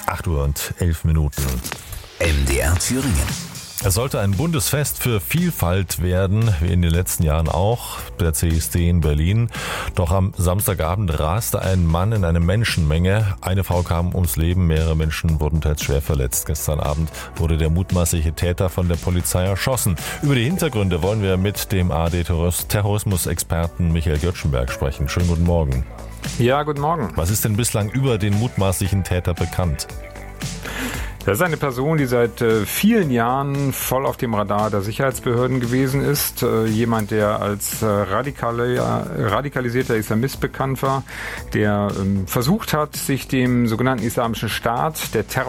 8:11 Uhr. MDR Thüringen. Es sollte ein Bundesfest für Vielfalt werden, wie in den letzten Jahren auch, der CSD in Berlin. Doch am Samstagabend raste ein Mann in eine Menschenmenge. Eine Frau kam ums Leben, mehrere Menschen wurden teils schwer verletzt. Gestern Abend wurde der mutmaßliche Täter von der Polizei erschossen. Über die Hintergründe wollen wir mit dem ARD-Terrorismus-Experten Michael Göttschenberg sprechen. Schönen guten Morgen. Ja, guten Morgen. Was ist denn bislang über den mutmaßlichen Täter bekannt? Das ist eine Person, die seit vielen Jahren voll auf dem Radar der Sicherheitsbehörden gewesen ist. Jemand, der als radikalisierter Islamist bekannt war, der versucht hat, sich dem sogenannten Islamischen Staat, der